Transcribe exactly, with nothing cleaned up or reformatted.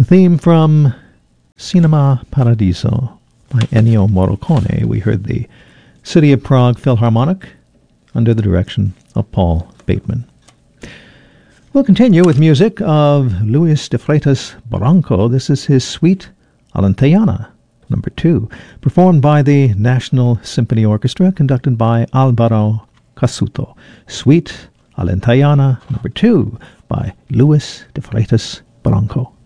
The theme from Cinema Paradiso by Ennio Morricone. We heard the City of Prague Philharmonic under the direction of Paul Bateman. We'll continue with music of Luis de Freitas Barranco. This is his Suite Alentejana, number two, performed by the National Symphony Orchestra, conducted by Alvaro Casuto. Suite Alentejana, number two, by Luis de Freitas Barranco.